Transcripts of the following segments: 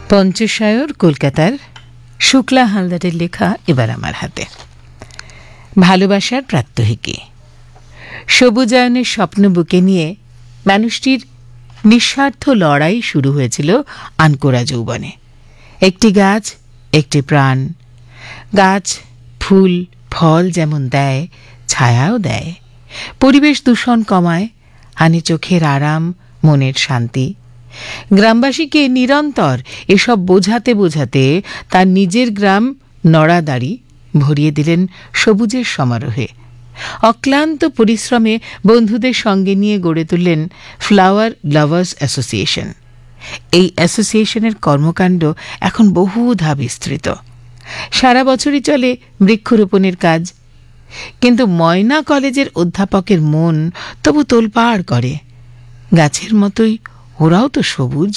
পঞ্চশায়র কলকাতার শুক্লা হালদারের লেখা এবার আমার হাতে। ভালোবাসার প্রাত্যহিকী। সবুজায়নের স্বপ্ন বুকে নিয়ে মানুষটির নিঃস্বার্থ লড়াই শুরু হয়েছিল আনকোরা যৌবনে। একটি গাছ, একটি প্রাণ। গাছ ফুল ফল যেমন দেয়, ছায়াও দেয়। পরিবেশ দূষণ কমায়, আনে চোখের আরাম, মনের শান্তি। গ্রামবাসীকে নিরন্তর এসব বোঝাতে বোঝাতে তার নিজের গ্রাম নড়াদাড়ি ভরিয়ে দিলেন সবুজের সমারোহে। অক্লান্ত পরিশ্রমে বন্ধুদের সঙ্গে নিয়ে গড়ে তুললেন ফ্লাওয়ার লাভার্স অ্যাসোসিয়েশন। এই অ্যাসোসিয়েশনের কর্মকাণ্ড এখন বহুধা বিস্তৃত। সারা বছরই চলে বৃক্ষরোপণের কাজ। কিন্তু ময়না কলেজের অধ্যাপকের মন তবু তোলপাড় করে। গাছের মতোই ওরাও তো সবুজ।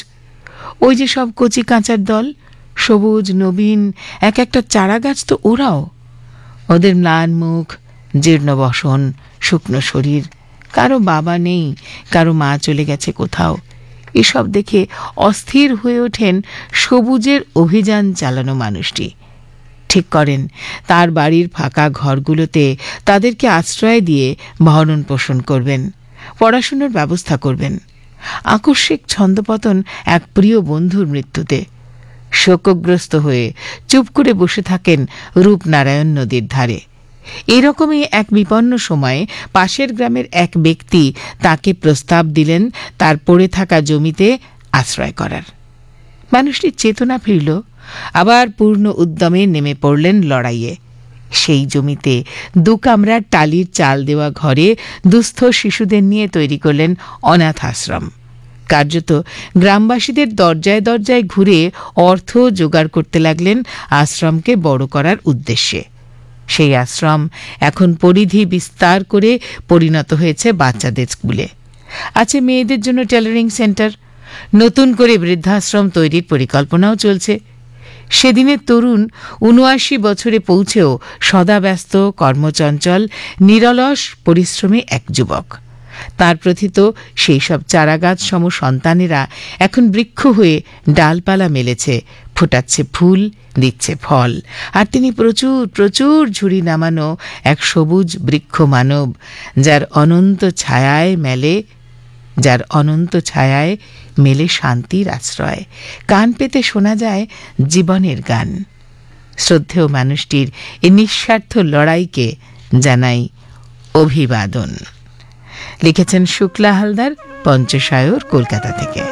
ওই যে সব কচি কাঁচার দল, সবুজ নবীন এক একটা চারা গাছ তো ওরাও। ওদের ম্লান মুখ, জীর্ণ বসন, শুকনো শরীর। কারো বাবা নেই, কারো মা চলে গেছে কোথাও। এসব দেখে অস্থির হয়ে ওঠেন সবুজের অভিযান চালানো মানুষটি। ঠিক করেন তার বাড়ির ফাঁকা ঘরগুলোতে তাদেরকে আশ্রয় দিয়ে ভরণ পোষণ করবেন, পড়াশুনোর ব্যবস্থা করবেন। আকস্মিক ছন্দপতন এক প্রিয় বন্ধুর মৃত্যুতে শোকগ্রস্ত হয়ে চুপ করে বসে থাকেন রূপনারায়ণ নদীর ধারে। এরকমই এক বিপন্ন সময়ে পাশের গ্রামের এক ব্যক্তি তাকে প্রস্তাব দিলেন তার পড়ে থাকা জমিতে আশ্রয় করার। মানুষটির চেতনা ফিরল, আবার পূর্ণ উদ্যমে নেমে পড়লেন লড়াইয়ে। সেই জমিতে 2 কামরার টালির চাল দেওয়া ঘরে দুস্থ শিশুদের নিয়ে তৈরি করলেন অনাথ আশ্রম। কার্যত গ্রামবাসীদের দরজায় দরজায় ঘুরে অর্থ জোগাড় করতে লাগলেন আশ্রমকে বড় করার উদ্দেশ্যে। সেই আশ্রম এখন পরিধি বিস্তার করে পরিণত হয়েছে বাচ্চাদের স্কুলে। আছে মেয়েদের জন্য টেলারিং সেন্টার। নতুন করে বৃদ্ধাশ্রম তৈরির পরিকল্পনাও চলছে। সেদিনের তরুণ ৭৯ বছরে পৌঁছেও সদাব্যস্ত, কর্মচঞ্চল, নিরলস পরিশ্রমী এক যুবক। তার প্রথিত সেই সব চারাগাছ সম সন্তানেরা এখন বৃক্ষ হয়ে ডালপালা মেলেছে, ফোটাচ্ছে ফুল, দিচ্ছে ফল। আর তিনি প্রচুর প্রচুর ঝুড়ি নামানো এক সবুজ বৃক্ষ মানব, যার অনন্ত ছায়ায় মেলে শান্তির আশ্রয়। কান পেতে শোনা যায় জীবনের গান। শ্রদ্ধেয় মানুষটির এই নিঃস্বার্থ লড়াইকে জানাই অভিবাদন। লিখেছেন শুক্লা হালদার, পঞ্চশায়র, কলকাতা থেকে।